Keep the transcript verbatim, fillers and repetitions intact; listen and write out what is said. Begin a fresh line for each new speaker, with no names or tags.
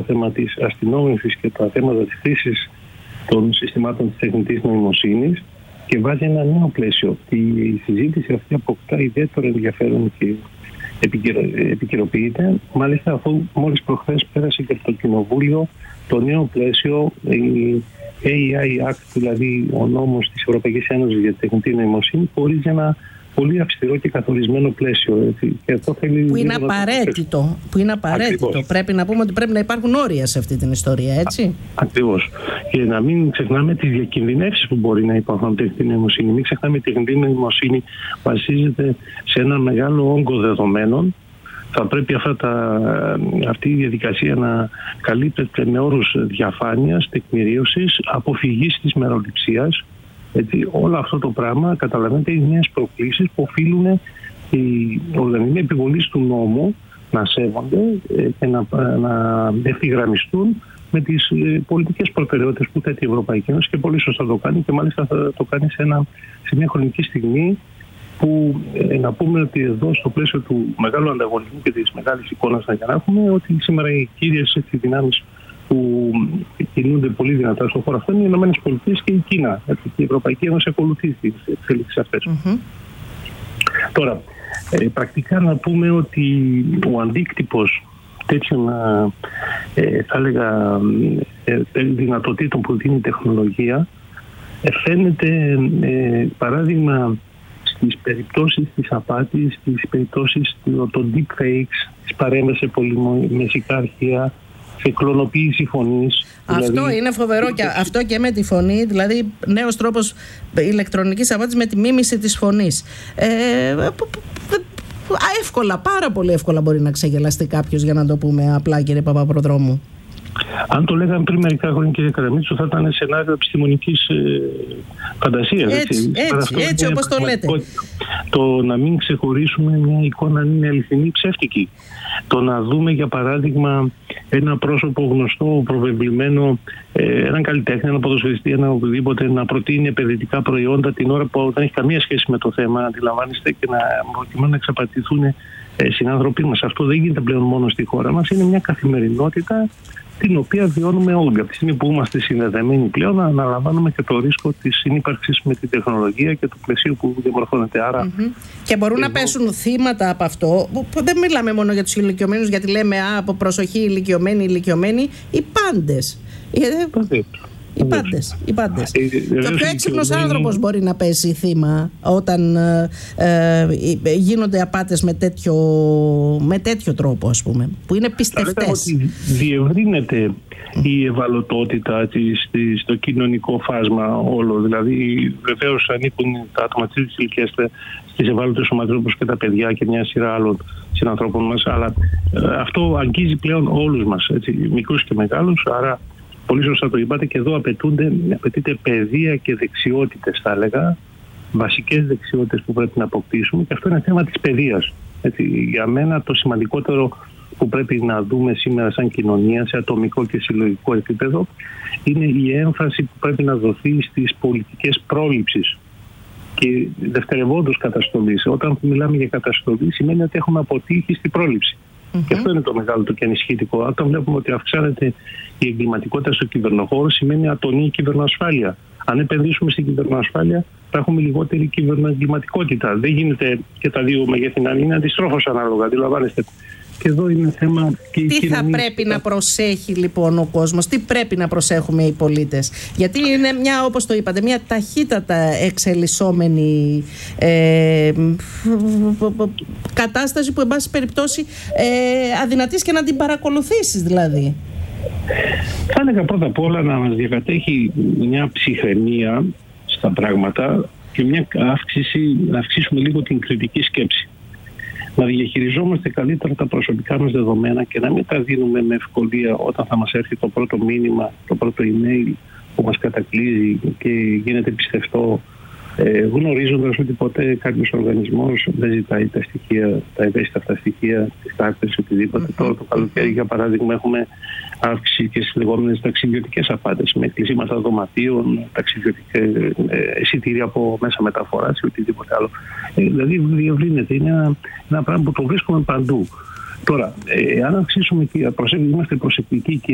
θέμα της αστυνόμευσης και τα θέματα της χρήσης των συστημάτων της τεχνητής νοημοσύνης και βάζει ένα νέο πλαίσιο. Η συζήτηση αυτή αποκτά ιδιαίτερο ενδιαφέρον και επικαιροποιείται. Μάλιστα, αφού μόλις προχθές πέρασε και από το Κοινοβούλιο το νέο πλαίσιο, η έι άι Act, δηλαδή ο νόμος της Ευρωπαϊκής Ένωσης για τη τεχνητή νοημοσύνη, που ορίζει ένα πολύ αυστηρό και καθορισμένο πλαίσιο. Έτσι. Και αυτό θέλει
που είναι απαραίτητο. Που είναι απαραίτητο. Πρέπει να πούμε ότι πρέπει να υπάρχουν όρια σε αυτή την ιστορία, έτσι.
Ακριβώς. Και να μην ξεχνάμε τις διακινδυνεύσεις που μπορεί να υπάρχουν από την τεχνητή νοημοσύνη. Μην ξεχνάμε ότι η τεχνητή νοημοσύνη βασίζεται σε ένα μεγάλο όγκο δεδομένων. Θα πρέπει αυτά τα, αυτή η διαδικασία να καλύπτεται με όρους διαφάνειας, τεκμηρίωσης, αποφυγής της μεροληψίας. Έτσι, όλο αυτό το πράγμα, καταλαβαίνετε, είναι νέες προκλήσεις που οφείλουν οι οργανισμοί επιβολής του νόμου να σέβονται και να, να ευθυγραμμιστούν με τις πολιτικές προτεραιότητες που θέτει η Ευρωπαϊκή Ένωση, και πολύ σωστά το κάνει, και μάλιστα θα το κάνει σε, ένα, σε μια χρονική στιγμή που ε, να πούμε ότι εδώ στο πλαίσιο του μεγάλου ανταγωνισμού και της μεγάλης εικόνας να γράφουμε ότι σήμερα οι κύριες δυνάμεις που κινούνται πολύ δυνατά στον χώρο αυτό είναι οι Ηνωμένες Πολιτείες και η Κίνα. Έτσι, και η Ευρωπαϊκή Ένωση ακολουθεί τις εξέλιξεις αυτές. Mm-hmm. Τώρα, ε, πρακτικά να πούμε ότι ο αντίκτυπος τέτοιων ε, θα έλεγα ε, δυνατοτήτων που δίνει η τεχνολογία ε, φαίνεται ε, παράδειγμα στις περιπτώσεις της απάτης, στις περιπτώσεις των deepfakes, της παρέμβασης σε πολυμεσικά αρχεία, σε κλωνοποίηση φωνής.
Αυτό δηλαδή είναι φοβερό, και αυτό και με τη φωνή, δηλαδή νέος τρόπος ηλεκτρονικής απάτης με τη μίμηση της φωνής. Ε, εύκολα, πάρα πολύ εύκολα μπορεί να ξεγελαστεί κάποιος, για να το πούμε απλά, κύριε Παπαπροδρόμου.
Αν το λέγαμε πριν μερικά χρόνια, κύριε Καραμίτσου, θα ήταν σενάριο επιστημονικής ε, φαντασίας.
Έτσι, έτσι, έτσι, έτσι όπως το λέτε.
Το να μην ξεχωρίσουμε μια εικόνα αν είναι αληθινή ή ψεύτικη. Το να δούμε, για παράδειγμα, ένα πρόσωπο γνωστό, προβεβλημένο, ε, έναν καλλιτέχνη, έναν ποδοσφαιριστή, έναν οτιδήποτε, να προτείνει επενδυτικά προϊόντα την ώρα που δεν έχει καμία σχέση με το θέμα, αντιλαμβάνεστε, και να προκειμένου να εξαπατηθούν ε, συνάνθρωποι μας. Αυτό δεν γίνεται πλέον μόνο στη χώρα μας. Είναι μια καθημερινότητα την οποία βιώνουμε όλοι. Από τη στιγμή που είμαστε συνδεδεμένοι πλέον, να αναλαμβάνουμε και το ρίσκο της συνύπαρξης με την τεχνολογία και του πλαισίου που διαμορφώνεται. Άρα,
mm-hmm. Και μπορούν εδώ να πέσουν θύματα από αυτό. Δεν μιλάμε μόνο για τους ηλικιωμένους, γιατί λέμε α, από προσοχή ηλικιωμένοι, ηλικιωμένοι, οι πάντες. Οι πάντες, οι πάντες. Ε, και ο πιο έξυπνος άνθρωπος μπορεί να πέσει θύμα όταν ε, ε, γίνονται απάτες με τέτοιο, με τέτοιο τρόπο, ας πούμε, που είναι πιστευτές.
Ότι διευρύνεται η ευαλωτότητα της, στο κοινωνικό φάσμα όλο. Δηλαδή, βεβαίως ανήκουν τα άτομα της ηλικίας στις ευάλωτες ομάδες, όπως και τα παιδιά και μια σειρά άλλων συνανθρώπων μας, αλλά ε, αυτό αγγίζει πλέον όλους μας, έτσι, μικρούς και μεγάλους, άρα πολύ σωστά το είπατε, και εδώ απαιτούνται, απαιτείται παιδεία και δεξιότητες, θα έλεγα, βασικές δεξιότητες που πρέπει να αποκτήσουμε, και αυτό είναι θέμα της παιδείας. Έτσι, για μένα το σημαντικότερο που πρέπει να δούμε σήμερα σαν κοινωνία, σε ατομικό και συλλογικό επίπεδο, είναι η έμφαση που πρέπει να δοθεί στις πολιτικές πρόληψης και δευτερευόντως καταστολής. Όταν μιλάμε για καταστολή, σημαίνει ότι έχουμε αποτύχει στην πρόληψη. Mm-hmm. Και αυτό είναι το μεγάλο το και ανησυχητικό. Όταν βλέπουμε ότι αυξάνεται η εγκληματικότητα στο κυβερνοχώρο, σημαίνει ατονή η κυβερνοασφάλεια. Αν επενδύσουμε στην κυβερνοασφάλεια, θα έχουμε λιγότερη κυβερνοεγκληματικότητα. Δεν γίνεται και τα δύο μεγέθη να είναι αντιστρόφως ανάλογα, αντιλαμβάνεστε. Και εδώ είναι θέμα και η
τι
κοινωνία.
Θα πρέπει να προσέχει λοιπόν ο κόσμος, τι πρέπει να προσέχουμε οι πολίτες? Γιατί είναι μια, όπως το είπατε, μια ταχύτατα εξελισσόμενη ε, κατάσταση που εν πάση περιπτώσει ε, αδυνατείς και να την παρακολουθήσεις δηλαδή.
Θα έλεγα πρώτα απ' όλα να μας διακατέχει μια ψυχραιμία στα πράγματα και μια αύξηση, να αυξήσουμε λίγο την κριτική σκέψη. Να διαχειριζόμαστε καλύτερα τα προσωπικά μας δεδομένα και να μην τα δίνουμε με ευκολία όταν θα μας έρθει το πρώτο μήνυμα, το πρώτο email που μας κατακλείζει και γίνεται πιστευτό, ε, γνωρίζοντας ότι ποτέ κάποιος οργανισμός δεν ζητάει τα στοιχεία, τα ευαίσθητα αυτά στοιχεία, τις τάξεις, οτιδήποτε. Mm-hmm. Τώρα το καλοκαίρι, για παράδειγμα, έχουμε αύξηση και στις λεγόμενες ταξιδιωτικές απάτες με κλεισίματα δωματίων, ταξιδιωτικά εισιτήρια από μέσα μεταφοράς ή οτιδήποτε άλλο. Ε, δηλαδή διευρύνεται. Είναι ένα, ένα πράγμα που το βρίσκουμε παντού. Τώρα, ε, αν αυξήσουμε και είμαστε προσεκτικοί και